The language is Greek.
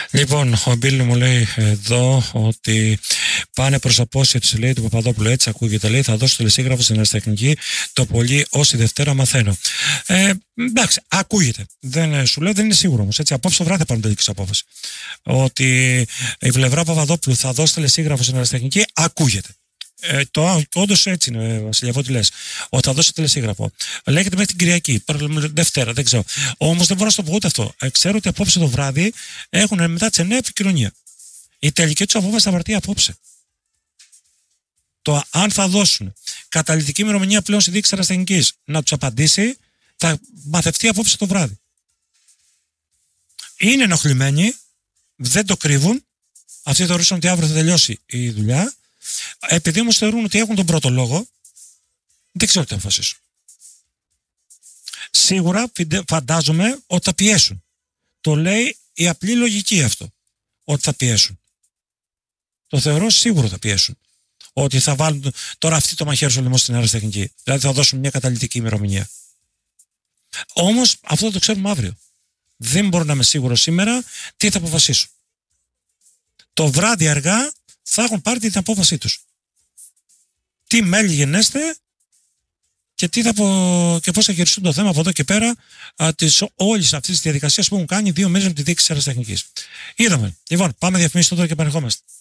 Λοιπόν, ο Μπίλη μου λέει εδώ ότι πάνε προς απόσυρση, λέει, του Παπαδόπουλου. Έτσι ακούγεται, λέει, θα δώσω τελεσίγραφο στην αεραστεχνική το πολύ ως τη Δευτέρα μαθαίνω. Εντάξει, ακούγεται. Δεν, σου λέω, δεν είναι σίγουρο όμως. Έτσι, απόψε το βράδυ θα πάρουν τελική απόφαση. Ότι η πλευρά Παπαδόπουλου θα δώσει τελεσίγραφο στην αεραστεχνική, ακούγεται. Όντως έτσι είναι, Βασιλιαβό, τι λες. Ότι θα δώσει τελεσίγραφο. Λέγεται μέχρι την Κυριακή, Δευτέρα, δεν ξέρω. Όμως δεν μπορώ να σου το πω ούτε αυτό. Ξέρω ότι απόψε το βράδυ έχουν μετά τις 9 επικοινωνία. Η τελική τους απόφαση θα βαρτεί απόψε. Το αν θα δώσουν καταλυτική ημερομηνία πλέον στη διοίκηση αεραστεχνικής να τους απαντήσει, θα μαθευτεί απόψε το βράδυ. Είναι ενοχλημένοι, δεν το κρύβουν. Αυτοί θεωρούσαν ότι αύριο θα τελειώσει η δουλειά. Επειδή όμως θεωρούν ότι έχουν τον πρώτο λόγο, δεν ξέρω τι θα αποφασίσουν. Σίγουρα φαντάζομαι ότι θα πιέσουν. Το λέει η απλή λογική αυτό. Ότι θα πιέσουν. Το θεωρώ σίγουρο θα πιέσουν. Ότι θα βάλουν τώρα αυτοί το μαχαίρι στο λαιμό στην αεραστεχνική. Δηλαδή θα δώσουν μια καταλυτική ημερομηνία. Όμως αυτό θα το ξέρουμε αύριο. Δεν μπορώ να είμαι σίγουρο σήμερα τι θα αποφασίσουν. Το βράδυ αργά θα έχουν πάρει την απόφασή τους. Τι μέλη γενέστε και, και πώς θα χειριστούν το θέμα από εδώ και πέρα όλης αυτής της διαδικασίας που έχουν κάνει 2 μήνες με τη διοίκηση αεραστεχνικής. Είδαμε. Λοιπόν, πάμε διαφημίσεις τώρα και επανερχόμαστε.